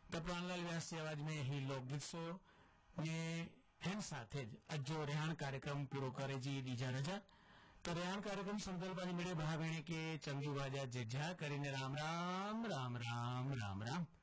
તો પ્રાણલાલ વ્યાસ की आवाज में ही लोकगीत सो ने हेन साथे अजो रेहान कार्यक्रम पूरो करे जी दीजा रजा तो रेहान कार्यक्रम संकल्प मेरे भाई बहने के चंगी बाजा जज्जा करीने राम राम राम राम राम राम।